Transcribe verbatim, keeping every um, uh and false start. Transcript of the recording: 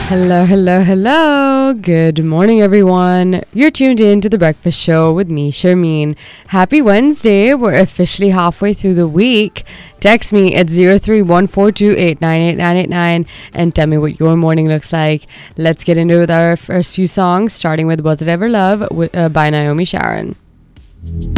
Hello, hello, hello. Good morning, everyone. You're tuned in to The Breakfast Show with me, Sharmeen. Happy Wednesday. We're officially halfway through the week. Text me at zero three one four two eight nine eight nine eight nine and tell me what your morning looks like. Let's get into it with our first few songs, starting with Was It Ever Love uh, by Naomi Sharon.